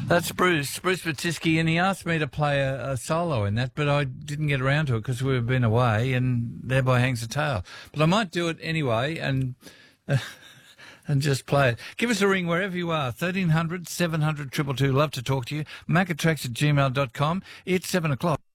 That's Bruce Batisky, and he asked me to play a solo in that, but I didn't get around to it because we've been away, and thereby hangs the tale. But I might do it anyway, and just play it. Give us a ring wherever you are, 1300 700 222. Love to talk to you. Macatracks@gmail.com. It's 7 o'clock.